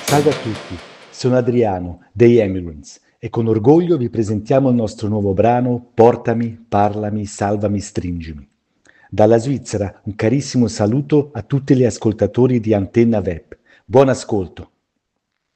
Salve a tutti, sono Adriano dei Emigrants e con orgoglio vi presentiamo il nostro nuovo brano Portami, parlami, salvami, stringimi. Dalla Svizzera un carissimo saluto a tutti gli ascoltatori di Antenna Web. Buon ascolto!